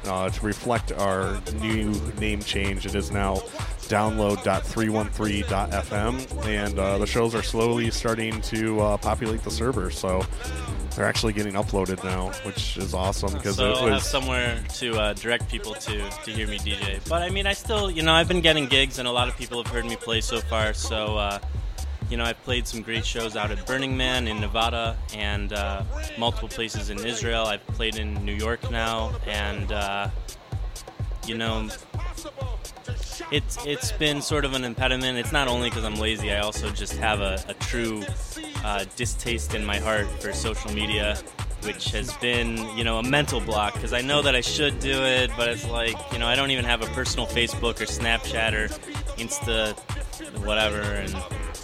to reflect our new name change. It is now download.313.fm, and the shows are slowly starting to populate the server. So they're actually getting uploaded now, which is awesome because so I'll have somewhere to direct people to hear me DJ. But I mean, I still, I've been getting gigs, and a lot of people have heard me play so far. So I've played some great shows out at Burning Man in Nevada and multiple places in Israel. I've played in New York now, and it's been sort of an impediment. It's not only because I'm lazy. I also just have a true distaste in my heart for social media, which has been, a mental block, because I know that I should do it, but it's like, I don't even have a personal Facebook or Snapchat or Insta whatever, and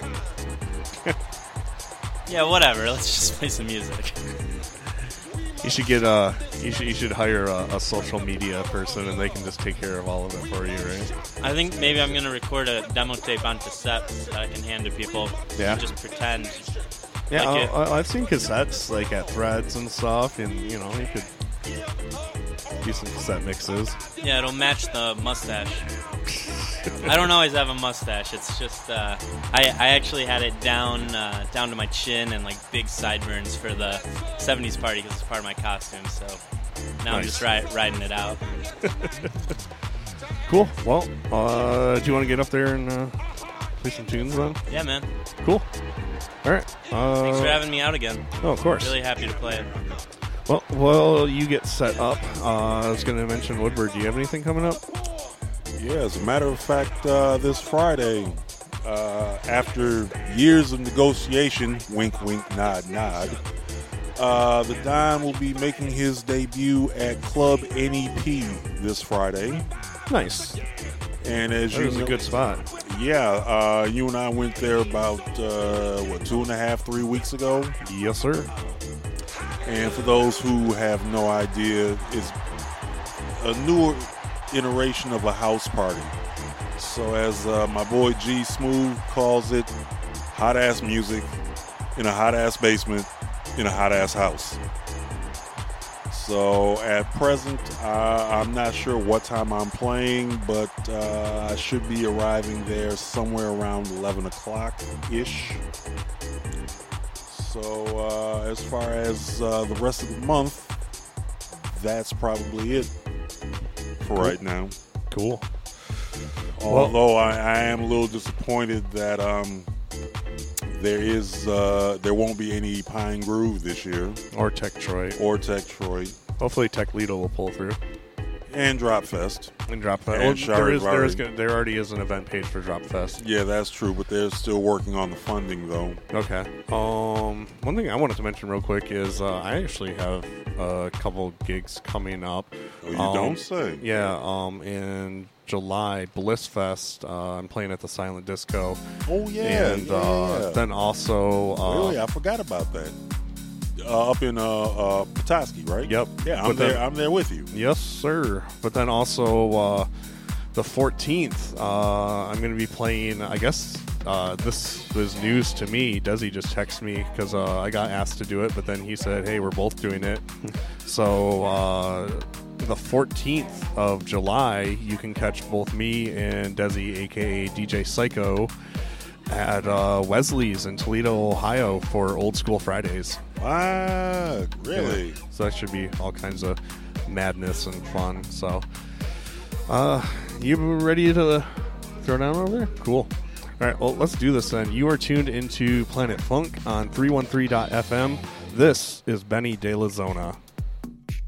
yeah, whatever. Let's just play some music. You should get you should hire a social media person, and they can just take care of all of it for you, right? I think maybe I'm gonna record a demo tape on cassette that I can hand to people. Yeah. And just pretend. Yeah, like I've seen cassettes like at Threads and stuff, and you could do some cassette mixes. Yeah, it'll match the mustache. I don't always have a mustache. It's just I actually had it down to my chin and like big sideburns for the 70s party because it's part of my costume. So now I'm just riding it out. Cool. Well, do you want to get up there and play some tunes then? Yeah, man. Cool. All right. Thanks for having me out again. Oh, of course. Really happy to play it. Well, you get set up. I was going to mention Woodward. Do you have anything coming up? Yeah, as a matter of fact, this Friday, after years of negotiation, wink, wink, nod, nod, the Don will be making his debut at Club NEP this Friday. Nice. And as that was a good spot. Yeah, you and I went there about, 2.5, 3 weeks ago? Yes, sir. And for those who have no idea, it's a newer iteration of a house party. So as my boy G Smooth calls it, hot ass music in a hot ass basement in a hot ass house. So at present, I'm not sure what time I'm playing, but I should be arriving there somewhere around 11 o'clock-ish. So as far as the rest of the month, that's probably it for right now. Cool. Although I am a little disappointed that there won't be any Pine Groove this year. Or Tech Troy. Hopefully Tech Lido will pull through. And Drop Fest. And Drop Fest. There already is an event page for Drop Fest. Yeah, that's true, but they're still working on the funding, though. Okay. One thing I wanted to mention real quick is I actually have a couple gigs coming up. Oh, you don't say? Yeah, in July, Bliss Fest. I'm playing at the Silent Disco. Oh, yeah. And then also... really? I forgot about that. Up in Petoskey, right? Yep. Yeah, I'm there with you. Yes, sir. But then also the 14th, I'm going to be playing, I guess this was news to me. Desi just texted me because I got asked to do it, but then he said, hey, we're both doing it. So the 14th of July, you can catch both me and Desi, a.k.a. DJ Psycho, at Wesley's in Toledo, Ohio for Old School Fridays. Wow, really? Yeah. So that should be all kinds of madness and fun. So, you ready to throw down over there? Cool. All right, well, let's do this then. You are tuned into Planet Funk on 313.fm. This is Benny De La Zona.